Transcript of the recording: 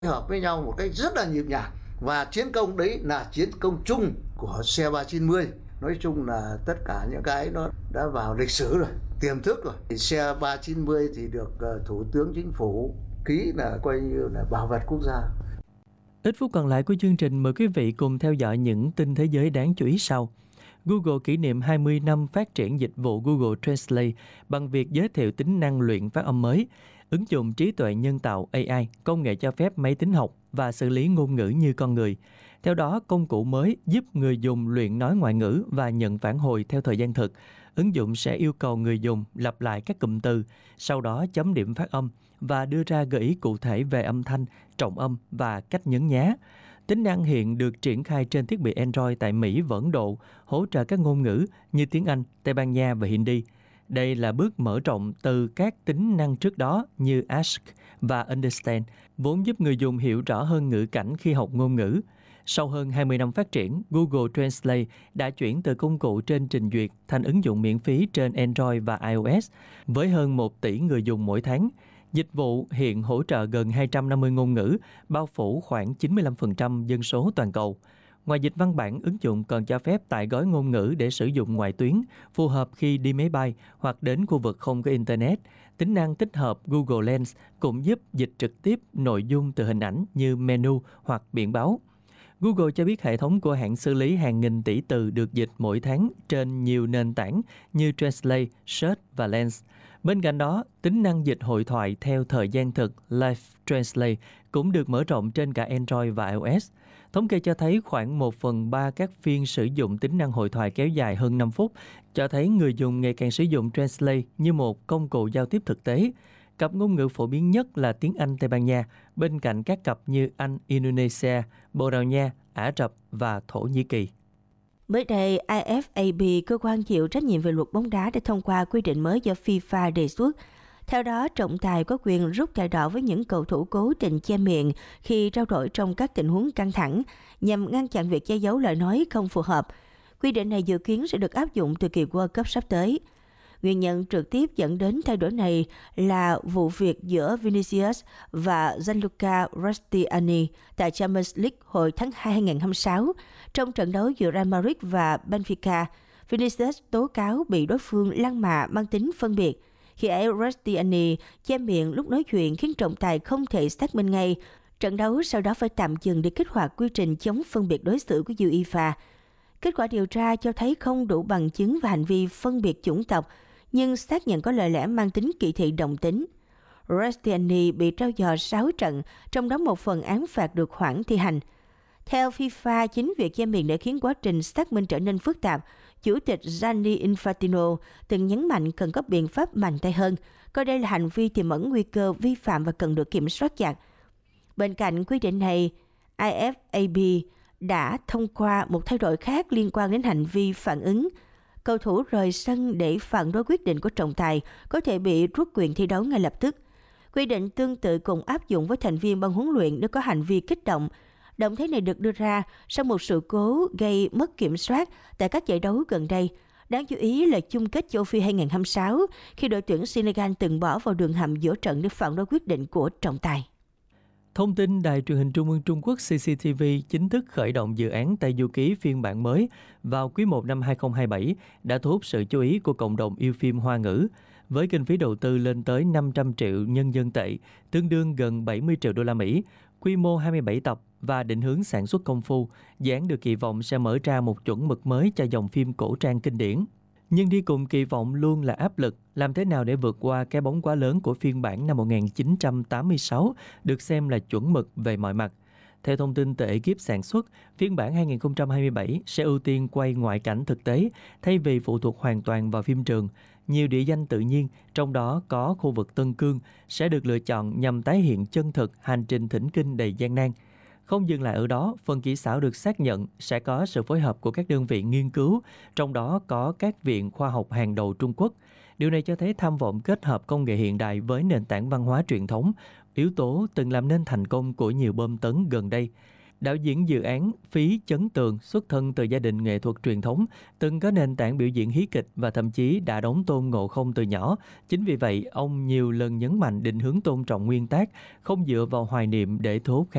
hợp với nhau một cách rất là nhịp nhàng. Và chiến công đấy là chiến công chung của xe 390. Nói chung là tất cả những cái nó đã vào lịch sử rồi, tiềm thức rồi. Thì xe 390 thì được Thủ tướng Chính phủ ký là coi như là bảo vật quốc gia. Ít phút còn lại của chương trình, mời quý vị cùng theo dõi những tin thế giới đáng chú ý sau. Google kỷ niệm 20 năm phát triển dịch vụ Google Translate bằng việc giới thiệu tính năng luyện phát âm mới, ứng dụng trí tuệ nhân tạo AI, công nghệ cho phép máy tính học và xử lý ngôn ngữ như con người. Theo đó, công cụ mới giúp người dùng luyện nói ngoại ngữ và nhận phản hồi theo thời gian thực. Ứng dụng sẽ yêu cầu người dùng lặp lại các cụm từ, sau đó chấm điểm phát âm và đưa ra gợi ý cụ thể về âm thanh, trọng âm và cách nhấn nhá. Tính năng hiện được triển khai trên thiết bị Android tại Mỹ và Ấn Độ, hỗ trợ các ngôn ngữ như tiếng Anh, Tây Ban Nha và Hindi. Đây là bước mở rộng từ các tính năng trước đó như Ask và Understand, vốn giúp người dùng hiểu rõ hơn ngữ cảnh khi học ngôn ngữ. Sau hơn 20 năm phát triển, Google Translate đã chuyển từ công cụ trên trình duyệt thành ứng dụng miễn phí trên Android và iOS, với hơn 1 tỷ người dùng mỗi tháng. Dịch vụ hiện hỗ trợ gần 250 ngôn ngữ, bao phủ khoảng 95% dân số toàn cầu. Ngoài dịch văn bản, ứng dụng còn cho phép tải gói ngôn ngữ để sử dụng ngoại tuyến, phù hợp khi đi máy bay hoặc đến khu vực không có Internet. Tính năng tích hợp Google Lens cũng giúp dịch trực tiếp nội dung từ hình ảnh như menu hoặc biển báo. Google cho biết hệ thống của hãng xử lý hàng nghìn tỷ từ được dịch mỗi tháng trên nhiều nền tảng như Translate, Search và Lens. Bên cạnh đó, tính năng dịch hội thoại theo thời gian thực Live Translate cũng được mở rộng trên cả Android và iOS. Thống kê cho thấy khoảng 1/3 các phiên sử dụng tính năng hội thoại kéo dài hơn 5 phút, cho thấy người dùng ngày càng sử dụng Translate như một công cụ giao tiếp thực tế. Cặp ngôn ngữ phổ biến nhất là tiếng Anh Tây Ban Nha, bên cạnh các cặp như Anh Indonesia, Bồ Đào Nha, Ả Rập và Thổ Nhĩ Kỳ. Mới đây, IFAB, cơ quan chịu trách nhiệm về luật bóng đá, đã thông qua quy định mới do FIFA đề xuất. Theo đó, trọng tài có quyền rút thẻ đỏ với những cầu thủ cố tình che miệng khi trao đổi trong các tình huống căng thẳng, nhằm ngăn chặn việc che giấu lời nói không phù hợp. Quy định này dự kiến sẽ được áp dụng từ kỳ World Cup sắp tới. Nguyên nhân trực tiếp dẫn đến thay đổi này là vụ việc giữa Vinicius và Gianluca Rastiani tại Champions League hồi tháng 2 2026. Trong trận đấu giữa Real Madrid và Benfica, Vinicius tố cáo bị đối phương lăng mạ mang tính phân biệt. Khi ấy, Rastiani che miệng lúc nói chuyện khiến trọng tài không thể xác minh ngay. Trận đấu sau đó phải tạm dừng để kích hoạt quy trình chống phân biệt đối xử của UEFA. Kết quả điều tra cho thấy không đủ bằng chứng và hành vi phân biệt chủng tộc, nhưng xác nhận có lời lẽ mang tính kỳ thị đồng tính. Rastiani bị trao dồi 6 trận, trong đó một phần án phạt được hoãn thi hành. Theo FIFA, chính việc che miệng đã khiến quá trình xác minh trở nên phức tạp. Chủ tịch Gianni Infantino từng nhấn mạnh cần có biện pháp mạnh tay hơn, coi đây là hành vi tiềm ẩn nguy cơ vi phạm và cần được kiểm soát chặt. Bên cạnh quy định này, IFAB đã thông qua một thay đổi khác liên quan đến hành vi phản ứng. Cầu thủ rời sân để phản đối quyết định của trọng tài có thể bị rút quyền thi đấu ngay lập tức. Quy định tương tự cũng áp dụng với thành viên ban huấn luyện nếu có hành vi kích động. Động thái này được đưa ra sau một sự cố gây mất kiểm soát tại các giải đấu gần đây. Đáng chú ý là chung kết châu Phi 2026 khi đội tuyển Senegal từng bỏ vào đường hầm giữa trận để phản đối quyết định của trọng tài. Thông tin Đài truyền hình Trung ương Trung Quốc CCTV chính thức khởi động dự án Tây Du Ký phiên bản mới vào quý 1 năm 2027 đã thu hút sự chú ý của cộng đồng yêu phim Hoa ngữ. Với kinh phí đầu tư lên tới 500 triệu nhân dân tệ, tương đương gần 70 triệu đô la Mỹ, quy mô 27 tập và định hướng sản xuất công phu, dự án được kỳ vọng sẽ mở ra một chuẩn mực mới cho dòng phim cổ trang kinh điển. Nhưng đi cùng kỳ vọng luôn là áp lực, làm thế nào để vượt qua cái bóng quá lớn của phiên bản năm 1986 được xem là chuẩn mực về mọi mặt. Theo thông tin từ ekip sản xuất, phiên bản 2027 sẽ ưu tiên quay ngoại cảnh thực tế thay vì phụ thuộc hoàn toàn vào phim trường. Nhiều địa danh tự nhiên, trong đó có khu vực Tân Cương, sẽ được lựa chọn nhằm tái hiện chân thực hành trình thỉnh kinh đầy gian nan. Không dừng lại ở đó, phần kỹ xảo được xác nhận sẽ có sự phối hợp của các đơn vị nghiên cứu, trong đó có các viện khoa học hàng đầu Trung Quốc. Điều này cho thấy tham vọng kết hợp công nghệ hiện đại với nền tảng văn hóa truyền thống, yếu tố từng làm nên thành công của nhiều bom tấn gần đây. Đạo diễn dự án Phí Chấn Tường xuất thân từ gia đình nghệ thuật truyền thống, từng có nền tảng biểu diễn hí kịch và thậm chí đã đóng Tôn Ngộ Không từ nhỏ. Chính vì vậy, ông nhiều lần nhấn mạnh định hướng tôn trọng nguyên tác, không dựa vào hoài niệm để thốt